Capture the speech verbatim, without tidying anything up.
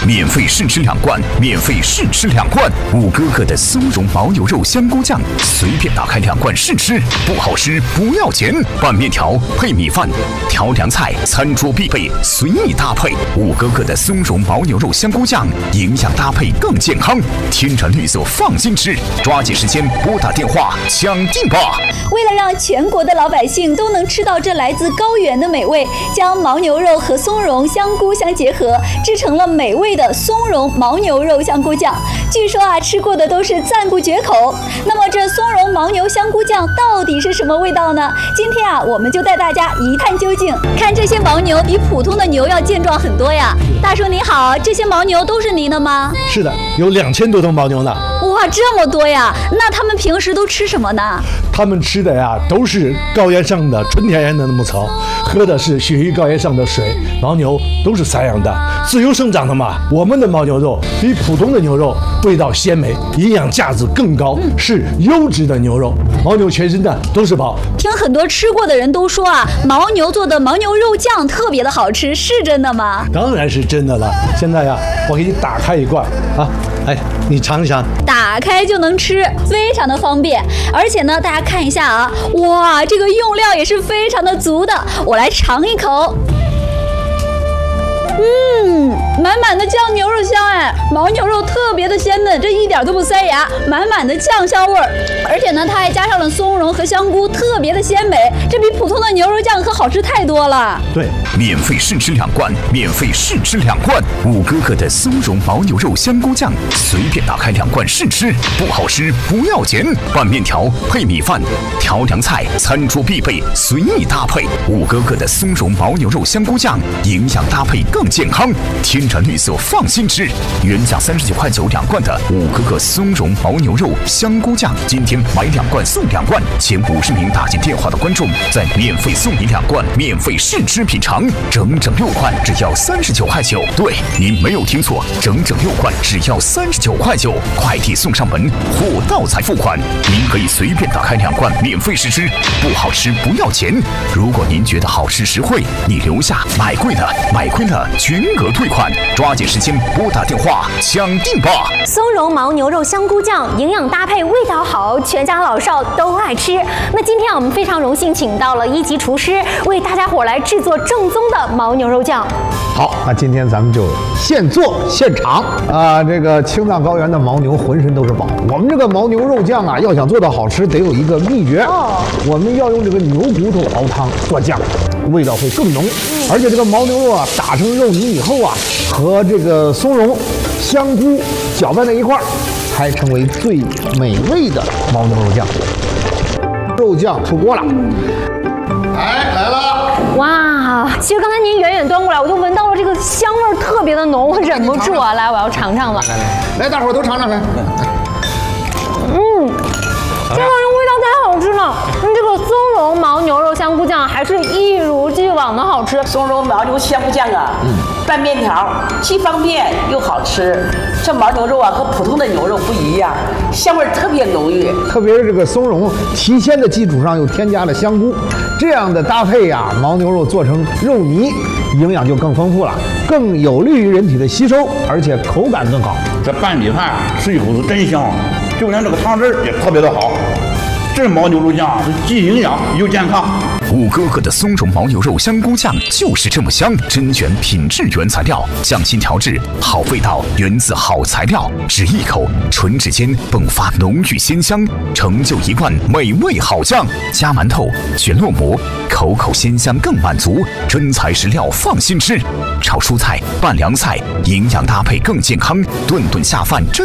免费试吃两罐，免费试吃两罐。五哥哥的松茸牦牛肉香菇酱，随便打开两罐试吃，不好吃不要钱。拌面条配米饭，调凉菜餐桌必备，随意搭配。五哥哥的松茸牦牛肉香菇酱，营养搭配更健康，天然绿色放心吃。抓紧时间拨打电话抢订吧！ 为了让全国的老百姓都能吃到这来自高原的美味，将牦牛肉和松茸香菇相结合，制成了美味的松茸牦牛肉香菇酱。据说啊，吃过的都是赞不绝口。那么这松茸牦牛香菇酱到底是什么味道呢？今天啊，我们就带大家一探究竟。看这些牦牛比普通的牛要健壮很多呀。大叔你好，这些牦牛都是您的吗？ 是的，有两千多头牦牛呢。 哇，这么多呀！那他们平时都吃什么呢？ 他们吃的呀，都是高原上的纯天然的牧草，喝的是雪域高原上的水。牦牛都是散养的，自由生长的嘛。我们的牦牛肉比普通的牛肉味道鲜美，营养价值更高，嗯、是优质的牛肉。牦牛全身的都是宝。 听很多吃过的人都说啊，牦牛做的牦牛肉酱特别的好吃，是真的吗？ 当然是真的了。现在呀，我给你打开一罐啊，哎，你尝一尝。 打开就能吃，非常的方便。而且呢，大家看一下啊，哇，这个用料也是非常的足的。我来尝一口。嗯，满满的酱牛肉香哎，牦牛肉特别的鲜嫩，这一点都不塞牙，满满的酱香味儿。而且呢，它还加上了松茸和香菇，特别的鲜美，这比普通的牛肉酱可好吃太多了。 对， 免费试吃两罐，免费试吃两罐。五哥哥的松茸牦牛肉香菇酱，随便打开两罐试吃，不好吃不要钱。拌面条配米饭，调凉菜餐桌必备，随意搭配。五哥哥的松茸牦牛肉香菇酱，营养搭配更健康，天然绿色放心吃。原价三十九块九两罐的五哥哥松茸牦牛肉香菇酱，今天买两罐送两罐，前五十名打进电话的观众再免费送你两罐，免费试吃品尝，整整六罐只要三十九块九。对，您没有听错，整整六罐只要三十九块九，快递送上门，货到才付款。您可以随便打开两罐免费试吃，不好吃不要钱。如果您觉得好吃实惠，你留下，买贵了买亏了全额退款，抓紧时间拨打电话抢订吧！ 松茸牦牛肉香菇酱，营养搭配，味道好，全家老少都爱吃。那今天我们非常荣幸请到了一级厨师，为大家伙来制作正宗的牦牛肉酱。 好，那今天咱们就现做现尝啊！这个青藏高原的牦牛浑身都是宝，我们这个牦牛肉酱啊，要想做到好吃，得有一个秘诀哦。我们要用这个牛骨头熬汤做酱，味道会更浓。而且这个牦牛肉啊，打成肉泥以后啊，和这个松茸、香菇搅拌在一块儿，才成为最美味的牦牛肉酱。肉酱出锅了，哎，来了。 哇，其实刚才您远远端过来，我就闻到了这个香味儿特别的浓，我忍不住啊，来，我要尝尝了。 来来来，大伙儿都尝尝来。 嗯，这个味道太好吃了。嗯，这个松茸牦牛肉香菇酱还是一如既往的好吃。 松茸牦牛香菇酱啊，嗯，拌面条既方便又好吃。这牦牛肉啊和普通的牛肉不一样，香味特别浓郁。 特别是这个松茸提鲜的基础上又添加了香菇，这样的搭配呀、啊，牦牛肉做成肉泥，营养就更丰富了，更有利于人体的吸收，而且口感更好。 这拌米饭吃一口是真香，就连这个汤汁也特别的好。这牦牛肉酱是既营养又健康。 五哥哥的松茸牦牛肉香菇酱就是这么香，甄选品质原材料，匠心调制，好味道源自好材料。只一口，唇齿间迸发浓郁鲜香，成就一罐美味好酱。加馒头，卷烙馍，口口鲜香更满足，真材实料放心吃。炒蔬菜，拌凉菜，营养搭配更健康，顿顿下饭真